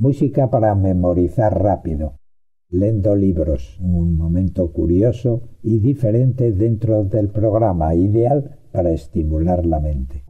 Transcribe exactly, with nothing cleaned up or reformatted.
Música para memorizar rápido, leyendo libros, un momento curioso y diferente dentro del programa, ideal para estimular la mente.